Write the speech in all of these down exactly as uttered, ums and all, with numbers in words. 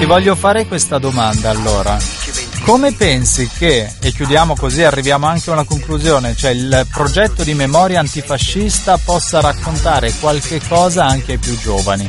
ti voglio fare questa domanda allora. Come pensi che, e chiudiamo così, arriviamo anche a una conclusione, cioè il progetto di memoria antifascista possa raccontare qualche cosa anche ai più giovani?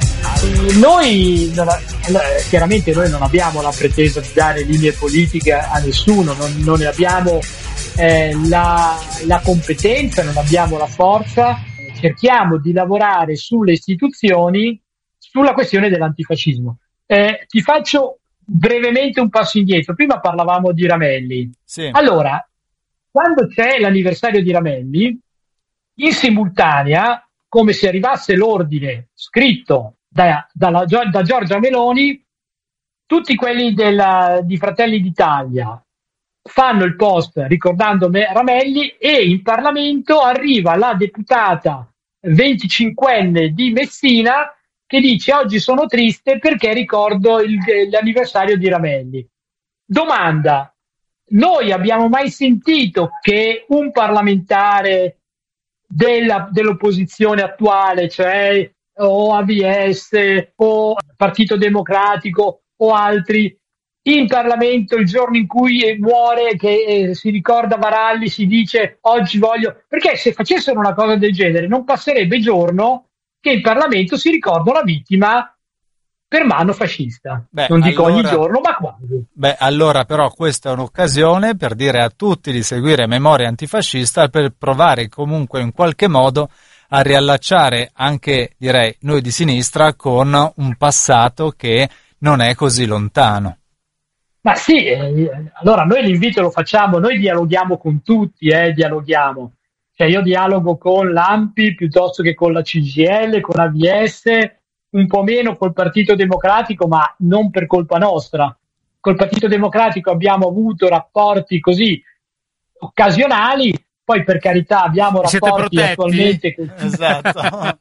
Noi, chiaramente noi non abbiamo la pretesa di dare linee politiche a nessuno, non, non ne abbiamo eh, la, la competenza, non abbiamo la forza, cerchiamo di lavorare sulle istituzioni, sulla questione dell'antifascismo. Eh, ti faccio brevemente un passo indietro. Prima parlavamo di Ramelli. Sì. Allora, quando c'è l'anniversario di Ramelli, in simultanea, come se arrivasse l'ordine scritto da, da, da Giorgia Meloni, tutti quelli della, di Fratelli d'Italia fanno il post ricordando Ramelli e in Parlamento arriva la deputata venticinquenne di Messina che dice: oggi sono triste perché ricordo il, l'anniversario di Ramelli. Domanda: noi abbiamo mai sentito che un parlamentare della, dell'opposizione attuale, cioè o A V S o Partito Democratico o altri, in Parlamento il giorno in cui muore, che eh, si ricorda Varalli, si dice oggi voglio... Perché se facessero una cosa del genere non passerebbe giorno che in Parlamento si ricorda una vittima per mano fascista. Beh, non dico allora, ogni giorno, ma quasi. Beh, allora però questa è un'occasione per dire a tutti di seguire Memoria Antifascista, per provare comunque in qualche modo a riallacciare anche, direi, noi di sinistra con un passato che non è così lontano. Ma sì, eh, allora noi l'invito lo facciamo, noi dialoghiamo con tutti, eh, dialoghiamo. Cioè io dialogo con l'A M P I piuttosto che con la C G I L, con A V S, un po' meno col Partito Democratico, ma non per colpa nostra. Col Partito Democratico abbiamo avuto rapporti così occasionali, poi per carità abbiamo Vi rapporti attualmente... Esatto.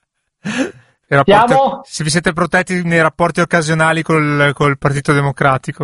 Rapporti, se vi siete protetti nei rapporti occasionali col, col Partito Democratico.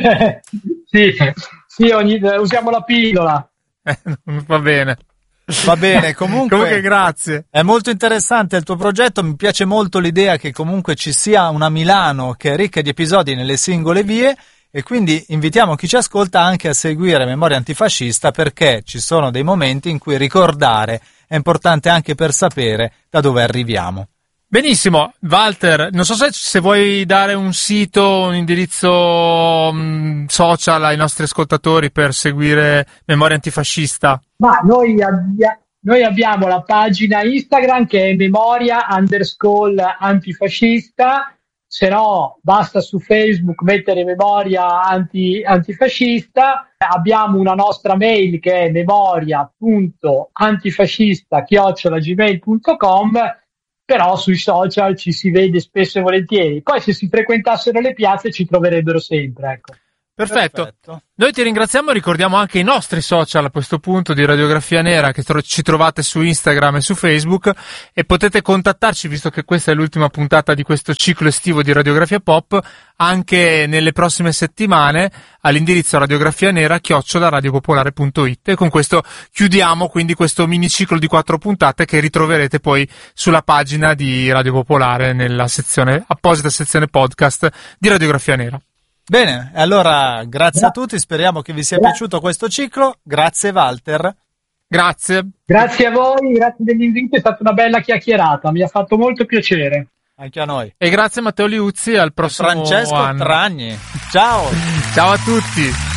sì, sì ogni, usiamo la pillola. Eh, va bene. Va bene, comunque, comunque grazie. È molto interessante il tuo progetto, mi piace molto l'idea che comunque ci sia una Milano che è ricca di episodi nelle singole vie, e quindi invitiamo chi ci ascolta anche a seguire Memoria Antifascista, perché ci sono dei momenti in cui ricordare è importante anche per sapere da dove arriviamo. Benissimo, Walter, non so se, se vuoi dare un sito, un indirizzo mh, social ai nostri ascoltatori per seguire Memoria Antifascista. Ma noi, abbia, noi abbiamo la pagina Instagram che è memoria underscore antifascista, se no basta su Facebook mettere memoria anti, antifascista. Abbiamo una nostra mail che è memoria punto antifascista chiocciola gmail punto com, però sui social ci si vede spesso e volentieri. Poi se si frequentassero le piazze ci troverebbero sempre, ecco. Perfetto. Perfetto. Noi ti ringraziamo e ricordiamo anche i nostri social a questo punto di Radiografia Nera, che tro- ci trovate su Instagram e su Facebook, e potete contattarci, visto che questa è l'ultima puntata di questo ciclo estivo di Radiografia Pop, anche nelle prossime settimane all'indirizzo radiografianera chiocciola radiopopolare punto it. E con questo chiudiamo quindi questo miniciclo di quattro puntate che ritroverete poi sulla pagina di Radio Popolare nella sezione, apposita sezione podcast di Radiografia Nera. Bene, allora grazie a tutti, speriamo che vi sia piaciuto questo ciclo. Grazie Walter. Grazie. Grazie a voi, grazie dell'invito, è stata una bella chiacchierata, mi ha fatto molto piacere. Anche a noi. E grazie Matteo Liuzzi, al prossimo Francesco anno. Tragni. Ciao. Ciao a tutti.